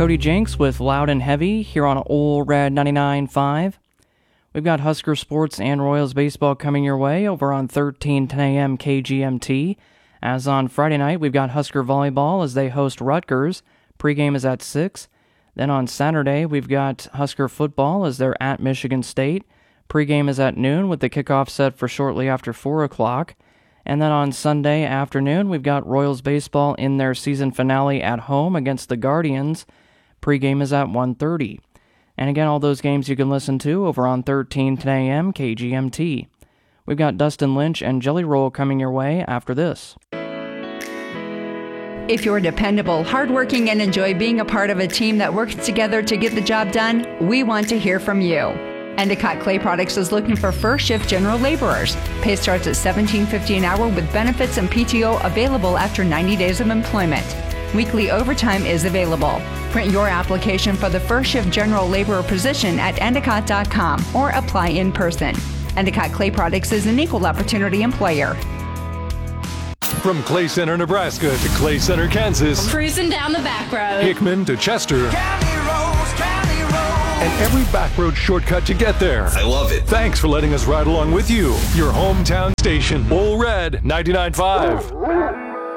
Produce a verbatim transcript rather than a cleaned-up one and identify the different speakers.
Speaker 1: Cody Jenks with Loud and Heavy here on Ole Red ninety-nine point five. We've got Husker sports and Royals baseball coming your way over on thirteen ten a.m. K G M T. As on Friday night, we've got Husker volleyball as they host Rutgers. Pregame is at six. Then on Saturday, we've got Husker football as they're at Michigan State. Pregame is at noon with the kickoff set for shortly after four o'clock. And then on Sunday afternoon, we've got Royals baseball in their season finale at home against the Guardians. Pregame is at one thirty. And again, all those games you can listen to over on thirteen ten a.m. K G M T. We've got Dustin Lynch and Jelly Roll coming your way after this.
Speaker 2: If you're dependable, hardworking, and enjoy being a part of a team that works together to get the job done, we want to hear from you. Endicott Clay Products is looking for first shift general laborers. Pay starts at seventeen fifty an hour with benefits and P T O available after ninety days of employment. Weekly overtime is available. Print your application for the first shift general laborer position at endicott dot com or apply in person. Endicott Clay Products is an equal opportunity employer.
Speaker 3: From Clay Center, Nebraska to Clay Center, Kansas.
Speaker 4: Cruising down the back road.
Speaker 3: Hickman to Chester.
Speaker 5: County roads, county roads.
Speaker 3: And every back road shortcut to get there.
Speaker 5: I love it.
Speaker 3: Thanks for letting us ride along with you. Your hometown station, Ole Red ninety-nine point five.